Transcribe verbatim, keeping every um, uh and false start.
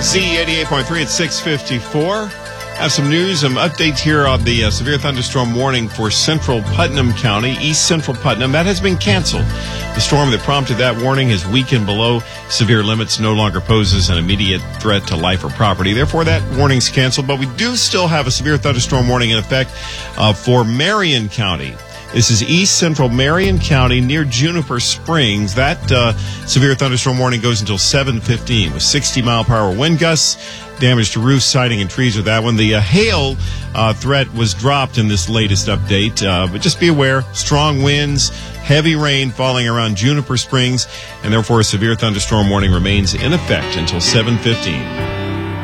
Z eighty-eight point three at six fifty-four. Have some news, some updates here on the uh, severe thunderstorm warning for central Putnam County, east central Putnam. That has been canceled. The storm that prompted that warning has weakened below severe limits, no longer poses an immediate threat to life or property. Therefore, that warning's canceled. But we do still have a severe thunderstorm warning in effect uh, for Marion County. This is east central Marion County near Juniper Springs. That uh, severe thunderstorm warning goes until seven fifteen with sixty mile per hour wind gusts. Damage to roofs, siding, and trees with that one. The uh, hail uh, threat was dropped in this latest update, uh, but just be aware, strong winds, heavy rain falling around Juniper Springs, and therefore a severe thunderstorm warning remains in effect until seven fifteen.